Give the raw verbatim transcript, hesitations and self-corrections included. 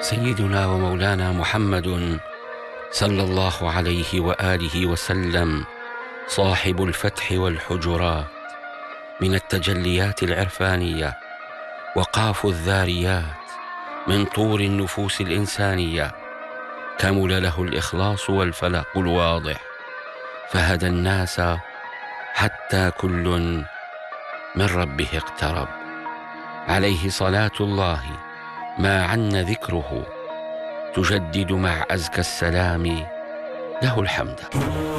سيدنا ومولانا محمد صلى الله عليه وآله وسلم صاحب الفتح والحجرات من التجليات العرفانية، وقاف الذاريات من طور النفوس الإنسانية، كمل له الإخلاص والفلاح الواضح، فهدى الناس حتى كل من ربه اقترب. عليه صلاة الله ما عن ذكره، تجدد مع أزكى السلام له الحمد.